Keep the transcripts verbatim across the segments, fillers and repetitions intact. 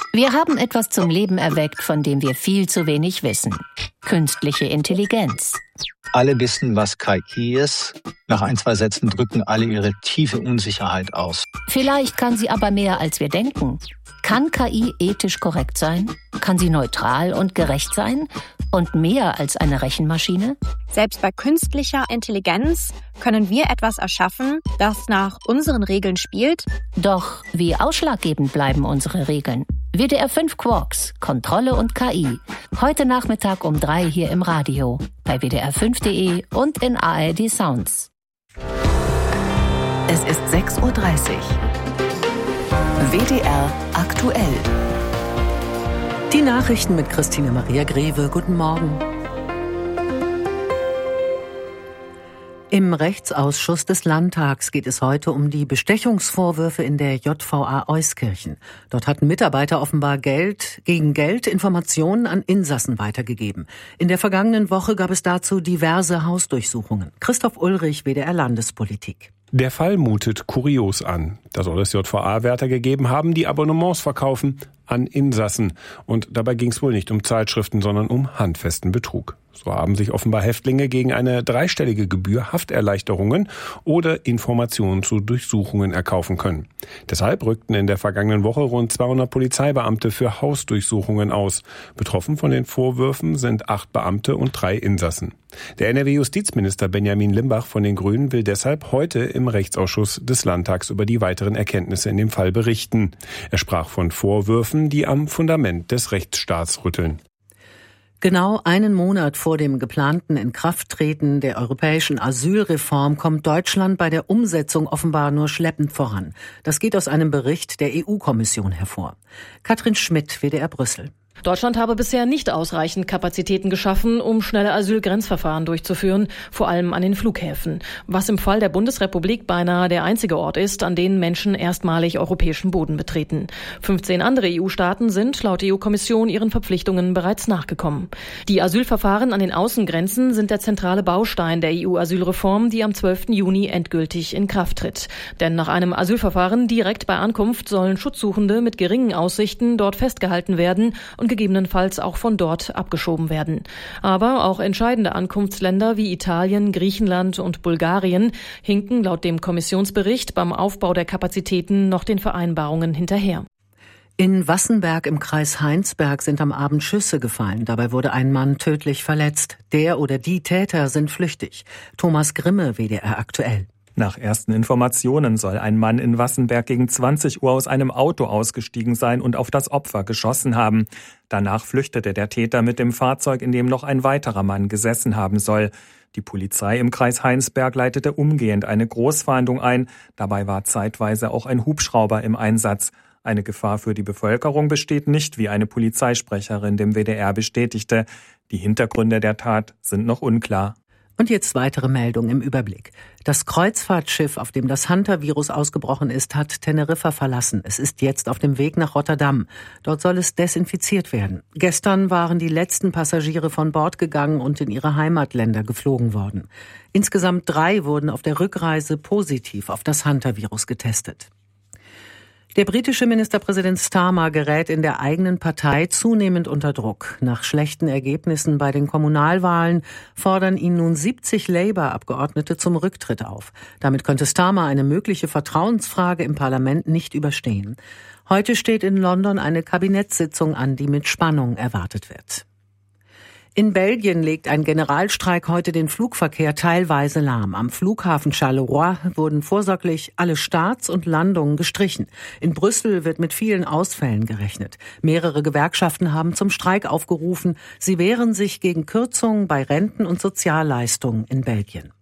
Wir haben etwas zum Leben erweckt, von dem wir viel zu wenig wissen. Künstliche Intelligenz. Alle wissen, was K I ist. Nach ein, zwei Sätzen drücken alle ihre tiefe Unsicherheit aus. Vielleicht kann sie aber mehr, als wir denken. Kann K I ethisch korrekt sein? Kann sie neutral und gerecht sein? Und mehr als eine Rechenmaschine? Selbst bei künstlicher Intelligenz können wir etwas erschaffen, das nach unseren Regeln spielt. Doch wie ausschlaggebend bleiben unsere Regeln? W D R fünf Quarks, Kontrolle und K I. Heute Nachmittag um drei hier im Radio, bei W D R fünf Punkt de und in A R D Sounds. Es ist sechs Uhr dreißig. W D R aktuell. Die Nachrichten mit Christine Maria Greve. Guten Morgen. Im Rechtsausschuss des Landtags geht es heute um die Bestechungsvorwürfe in der J V A Euskirchen. Dort hatten Mitarbeiter offenbar Geld gegen Geld Informationen an Insassen weitergegeben. In der vergangenen Woche gab es dazu diverse Hausdurchsuchungen. Christoph Ulrich, W D R Landespolitik. Der Fall mutet kurios an. Da soll es J V A-Wärter gegeben haben, die Abonnements verkaufen an Insassen. Und dabei ging es wohl nicht um Zeitschriften, sondern um handfesten Betrug. So haben sich offenbar Häftlinge gegen eine dreistellige Gebühr Hafterleichterungen oder Informationen zu Durchsuchungen erkaufen können. Deshalb rückten in der vergangenen Woche rund zweihundert Polizeibeamte für Hausdurchsuchungen aus. Betroffen von den Vorwürfen sind acht Beamte und drei Insassen. Der N R W-Justizminister Benjamin Limbach von den Grünen will deshalb heute im Rechtsausschuss des Landtags über die weiteren Erkenntnisse in dem Fall berichten. Er sprach von Vorwürfen, die am Fundament des Rechtsstaats rütteln. Genau einen Monat vor dem geplanten Inkrafttreten der europäischen Asylreform kommt Deutschland bei der Umsetzung offenbar nur schleppend voran. Das geht aus einem Bericht der E U-Kommission hervor. Katrin Schmidt, W D R Brüssel. Deutschland habe bisher nicht ausreichend Kapazitäten geschaffen, um schnelle Asylgrenzverfahren durchzuführen, vor allem an den Flughäfen. Was im Fall der Bundesrepublik beinahe der einzige Ort ist, an dem Menschen erstmalig europäischen Boden betreten. fünfzehn andere E U-Staaten sind laut E U-Kommission ihren Verpflichtungen bereits nachgekommen. Die Asylverfahren an den Außengrenzen sind der zentrale Baustein der E U-Asylreform, die am zwölften Juni endgültig in Kraft tritt. Denn nach einem Asylverfahren direkt bei Ankunft sollen Schutzsuchende mit geringen Aussichten dort festgehalten werden und gegebenenfalls auch von dort abgeschoben werden. Aber auch entscheidende Ankunftsländer wie Italien, Griechenland und Bulgarien hinken laut dem Kommissionsbericht beim Aufbau der Kapazitäten noch den Vereinbarungen hinterher. In Wassenberg im Kreis Heinsberg sind am Abend Schüsse gefallen. Dabei wurde ein Mann tödlich verletzt. Der oder die Täter sind flüchtig. Thomas Grimme, W D R aktuell. Nach ersten Informationen soll ein Mann in Wassenberg gegen zwanzig Uhr aus einem Auto ausgestiegen sein und auf das Opfer geschossen haben. Danach flüchtete der Täter mit dem Fahrzeug, in dem noch ein weiterer Mann gesessen haben soll. Die Polizei im Kreis Heinsberg leitete umgehend eine Großfahndung ein. Dabei war zeitweise auch ein Hubschrauber im Einsatz. Eine Gefahr für die Bevölkerung besteht nicht, wie eine Polizeisprecherin dem W D R bestätigte. Die Hintergründe der Tat sind noch unklar. Und jetzt weitere Meldungen im Überblick. Das Kreuzfahrtschiff, auf dem das Hunter-Virus ausgebrochen ist, hat Teneriffa verlassen. Es ist jetzt auf dem Weg nach Rotterdam. Dort soll es desinfiziert werden. Gestern waren die letzten Passagiere von Bord gegangen und in ihre Heimatländer geflogen worden. Insgesamt drei wurden auf der Rückreise positiv auf das Hunter-Virus getestet. Der britische Ministerpräsident Starmer gerät in der eigenen Partei zunehmend unter Druck. Nach schlechten Ergebnissen bei den Kommunalwahlen fordern ihn nun siebzig Labour-Abgeordnete zum Rücktritt auf. Damit könnte Starmer eine mögliche Vertrauensfrage im Parlament nicht überstehen. Heute steht in London eine Kabinettssitzung an, die mit Spannung erwartet wird. In Belgien legt ein Generalstreik heute den Flugverkehr teilweise lahm. Am Flughafen Charleroi wurden vorsorglich alle Starts und Landungen gestrichen. In Brüssel wird mit vielen Ausfällen gerechnet. Mehrere Gewerkschaften haben zum Streik aufgerufen. Sie wehren sich gegen Kürzungen bei Renten und Sozialleistungen in Belgien.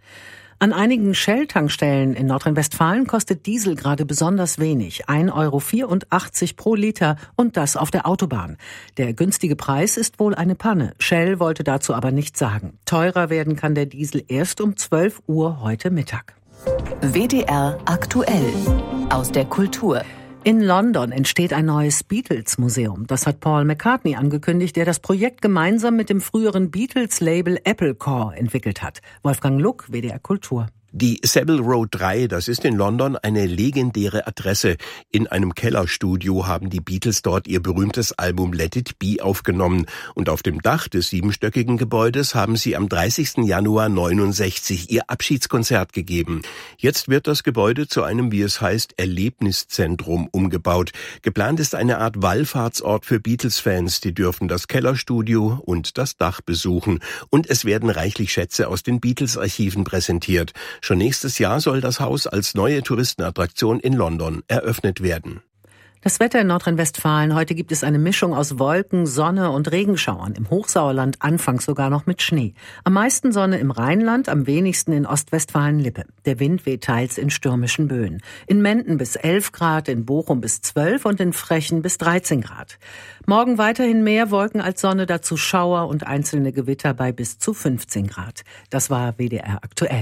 An einigen Shell-Tankstellen in Nordrhein-Westfalen kostet Diesel gerade besonders wenig, ein Euro vierundachtzig pro Liter und das auf der Autobahn. Der günstige Preis ist wohl eine Panne. Shell wollte dazu aber nichts sagen. Teurer werden kann der Diesel erst um zwölf Uhr heute Mittag. W D R aktuell aus der Kultur. In London entsteht ein neues Beatles-Museum. Das hat Paul McCartney angekündigt, der das Projekt gemeinsam mit dem früheren Beatles-Label Applecore entwickelt hat. Wolfgang Luck, W D R Kultur. Die Savile Row drei, das ist in London eine legendäre Adresse. In einem Kellerstudio haben die Beatles dort ihr berühmtes Album Let It Be aufgenommen. Und auf dem Dach des siebenstöckigen Gebäudes haben sie am dreißigsten Januar neunundsechzig ihr Abschiedskonzert gegeben. Jetzt wird das Gebäude zu einem, wie es heißt, Erlebniszentrum umgebaut. Geplant ist eine Art Wallfahrtsort für Beatles-Fans. Die dürfen das Kellerstudio und das Dach besuchen. Und es werden reichlich Schätze aus den Beatles-Archiven präsentiert. Schon nächstes Jahr soll das Haus als neue Touristenattraktion in London eröffnet werden. Das Wetter in Nordrhein-Westfalen. Heute gibt es eine Mischung aus Wolken, Sonne und Regenschauern. Im Hochsauerland anfangs sogar noch mit Schnee. Am meisten Sonne im Rheinland, am wenigsten in Ostwestfalen-Lippe. Der Wind weht teils in stürmischen Böen. In Menden bis elf Grad, in Bochum bis zwölf und in Frechen bis dreizehn Grad. Morgen weiterhin mehr Wolken als Sonne, dazu Schauer und einzelne Gewitter bei bis zu fünfzehn Grad. Das war W D R aktuell.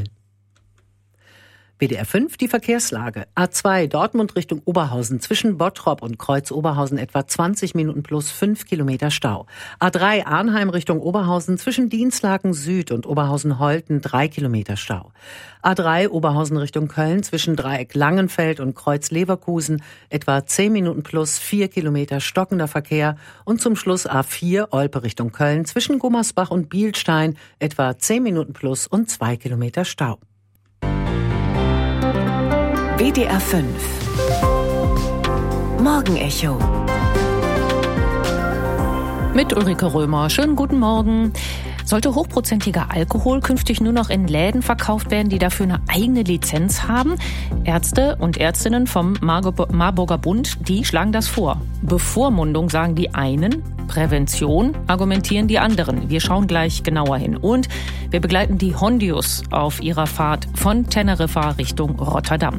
W D R fünf, die Verkehrslage. A zwei Dortmund Richtung Oberhausen zwischen Bottrop und Kreuz Oberhausen etwa zwanzig Minuten plus fünf Kilometer Stau. A drei Arnheim Richtung Oberhausen zwischen Dienstlaken Süd und Oberhausen-Holten drei Kilometer Stau. A drei Oberhausen Richtung Köln zwischen Dreieck Langenfeld und Kreuz Leverkusen etwa zehn Minuten plus vier Kilometer stockender Verkehr. Und zum Schluss A vier Olpe Richtung Köln zwischen Gummersbach und Bielstein etwa zehn Minuten plus und zwei Kilometer Stau. W D R fünf Morgenecho mit Ulrike Römer. Schönen guten Morgen. Sollte hochprozentiger Alkohol künftig nur noch in Läden verkauft werden, die dafür eine eigene Lizenz haben? Ärzte und Ärztinnen vom Marburger Bund, die schlagen das vor. Bevormundung sagen die einen, Prävention argumentieren die anderen. Wir schauen gleich genauer hin. Und wir begleiten die Hondius auf ihrer Fahrt von Teneriffa Richtung Rotterdam.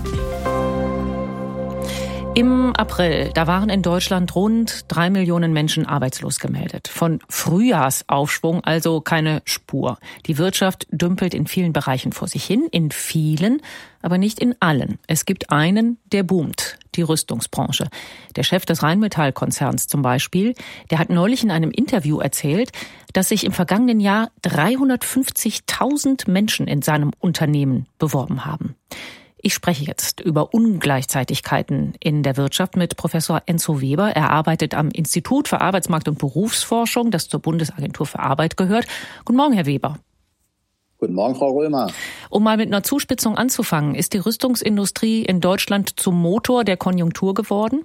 Im April, da waren in Deutschland rund drei Millionen Menschen arbeitslos gemeldet. Von Frühjahrsaufschwung also keine Spur. Die Wirtschaft dümpelt in vielen Bereichen vor sich hin, in vielen, aber nicht in allen. Es gibt einen, der boomt, die Rüstungsbranche. Der Chef des Rheinmetall-Konzerns zum Beispiel, der hat neulich in einem Interview erzählt, dass sich im vergangenen Jahr dreihundertfünfzigtausend Menschen in seinem Unternehmen beworben haben. Ich spreche jetzt über Ungleichzeitigkeiten in der Wirtschaft mit Professor Enzo Weber. Er arbeitet am Institut für Arbeitsmarkt- und Berufsforschung, das zur Bundesagentur für Arbeit gehört. Guten Morgen, Herr Weber. Guten Morgen, Frau Römer. Um mal mit einer Zuspitzung anzufangen, ist die Rüstungsindustrie in Deutschland zum Motor der Konjunktur geworden?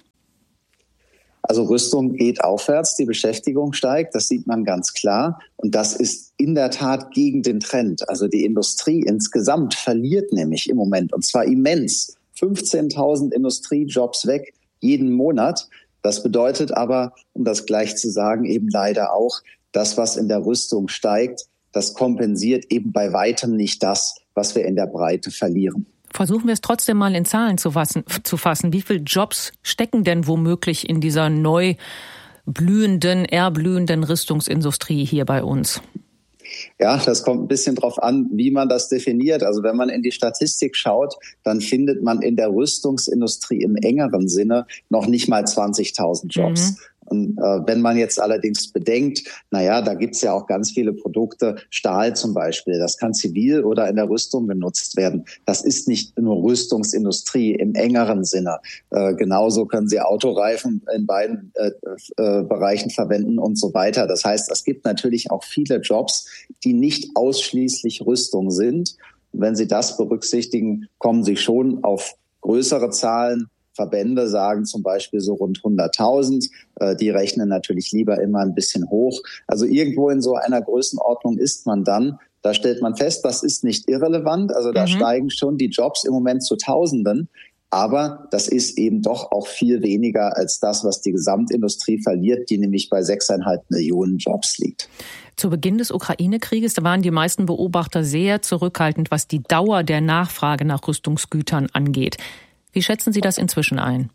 Also Rüstung geht aufwärts, die Beschäftigung steigt, das sieht man ganz klar. Und das ist in der Tat gegen den Trend. Also die Industrie insgesamt verliert nämlich im Moment, und zwar immens. fünfzehntausend Industriejobs weg jeden Monat. Das bedeutet aber, um das gleich zu sagen, eben leider auch, das, was in der Rüstung steigt, das kompensiert eben bei weitem nicht das, was wir in der Breite verlieren. Versuchen wir es trotzdem mal in Zahlen zu fassen. Zu fassen. Wie viele Jobs stecken denn womöglich in dieser neu blühenden, erblühenden Rüstungsindustrie hier bei uns? Ja, das kommt ein bisschen drauf an, wie man das definiert. Also wenn man in die Statistik schaut, dann findet man in der Rüstungsindustrie im engeren Sinne noch nicht mal zwanzigtausend Jobs. Mhm. Und äh, wenn man jetzt allerdings bedenkt, naja, da gibt's ja auch ganz viele Produkte, Stahl zum Beispiel, das kann zivil oder in der Rüstung genutzt werden. Das ist nicht nur Rüstungsindustrie im engeren Sinne. Äh, genauso können Sie Autoreifen in beiden äh, äh, Bereichen verwenden und so weiter. Das heißt, es gibt natürlich auch viele Jobs, die nicht ausschließlich Rüstung sind. Und wenn Sie das berücksichtigen, kommen Sie schon auf größere Zahlen. Verbände sagen zum Beispiel so rund hunderttausend. Äh, die rechnen natürlich lieber immer ein bisschen hoch. Also irgendwo in so einer Größenordnung ist man dann. Da stellt man fest, das ist nicht irrelevant. Also da mhm. steigen schon die Jobs im Moment zu Tausenden. Aber das ist eben doch auch viel weniger als das, was die Gesamtindustrie verliert, die nämlich bei sechseinhalb Millionen Jobs liegt. Zu Beginn des Ukraine-Krieges, da waren die meisten Beobachter sehr zurückhaltend, was die Dauer der Nachfrage nach Rüstungsgütern angeht. Wie schätzen Sie das inzwischen ein?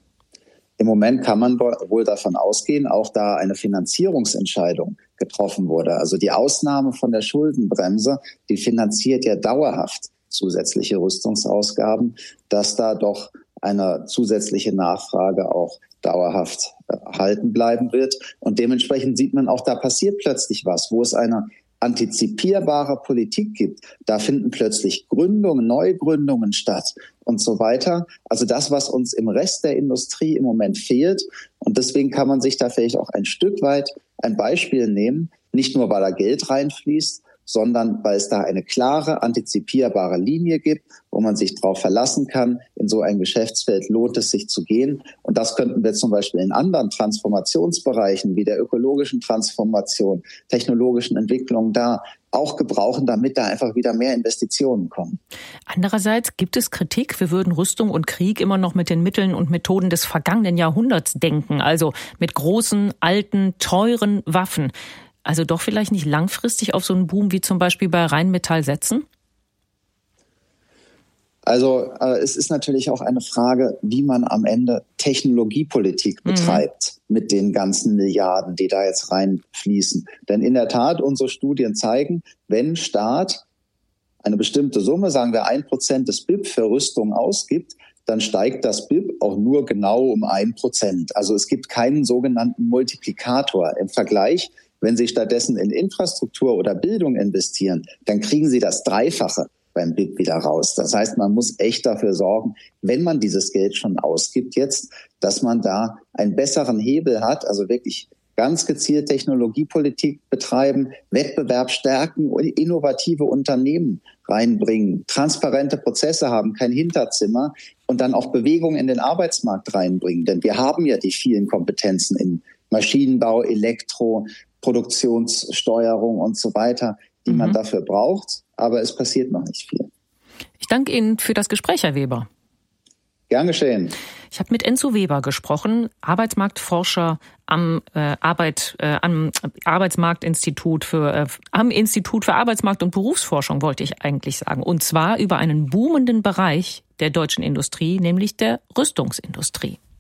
Im Moment kann man wohl davon ausgehen, auch da eine Finanzierungsentscheidung getroffen wurde. Also die Ausnahme von der Schuldenbremse, die finanziert ja dauerhaft zusätzliche Rüstungsausgaben, dass da doch eine zusätzliche Nachfrage auch dauerhaft erhalten bleiben wird. Und dementsprechend sieht man auch, da passiert plötzlich was, wo es eine antizipierbare Politik gibt, da finden plötzlich Gründungen, Neugründungen statt und so weiter. Also das, was uns im Rest der Industrie im Moment fehlt. Und deswegen kann man sich da vielleicht auch ein Stück weit ein Beispiel nehmen, nicht nur, weil da Geld reinfließt, sondern weil es da eine klare, antizipierbare Linie gibt, wo man sich darauf verlassen kann. In so ein Geschäftsfeld lohnt es sich zu gehen. Und das könnten wir zum Beispiel in anderen Transformationsbereichen wie der ökologischen Transformation, technologischen Entwicklungen da auch gebrauchen, damit da einfach wieder mehr Investitionen kommen. Andererseits gibt es Kritik, wir würden Rüstung und Krieg immer noch mit den Mitteln und Methoden des vergangenen Jahrhunderts denken, also mit großen, alten, teuren Waffen. Also doch vielleicht nicht langfristig auf so einen Boom wie zum Beispiel bei Rheinmetall setzen? Also äh, es ist natürlich auch eine Frage, wie man am Ende Technologiepolitik betreibt mhm. mit den ganzen Milliarden, die da jetzt reinfließen. Denn in der Tat, unsere Studien zeigen, wenn Staat eine bestimmte Summe, sagen wir ein Prozent des B I P für Rüstung ausgibt, dann steigt das B I P auch nur genau um ein Prozent. Also es gibt keinen sogenannten Multiplikator im Vergleich. Wenn Sie stattdessen in Infrastruktur oder Bildung investieren, dann kriegen Sie das Dreifache beim B I P wieder raus. Das heißt, man muss echt dafür sorgen, wenn man dieses Geld schon ausgibt jetzt, dass man da einen besseren Hebel hat, also wirklich ganz gezielt Technologiepolitik betreiben, Wettbewerb stärken und innovative Unternehmen reinbringen, transparente Prozesse haben, kein Hinterzimmer und dann auch Bewegung in den Arbeitsmarkt reinbringen. Denn wir haben ja die vielen Kompetenzen in Maschinenbau, Elektro, Produktionssteuerung und so weiter, die mhm. man dafür braucht. Aber es passiert noch nicht viel. Ich danke Ihnen für das Gespräch, Herr Weber. Gern geschehen. Ich habe mit Enzo Weber gesprochen, Arbeitsmarktforscher am, äh, Arbeit, äh, am Arbeitsmarktinstitut für, äh, am Institut für Arbeitsmarkt- und Berufsforschung, wollte ich eigentlich sagen. Und zwar über einen boomenden Bereich der deutschen Industrie, nämlich der Rüstungsindustrie.